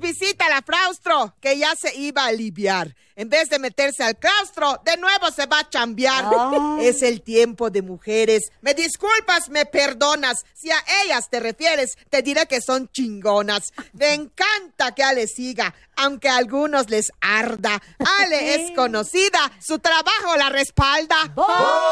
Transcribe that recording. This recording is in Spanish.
visita la Fraustro, que ya se iba a aliviar. En vez de meterse al claustro, de nuevo se va a chambear. Ay. Es el tiempo de mujeres. Me disculpas, me perdonas. Si a ellas te refieres, te diré que son chingonas. Me encanta que Ale siga, aunque a algunos les arda. Ale es conocida, su trabajo la respalda.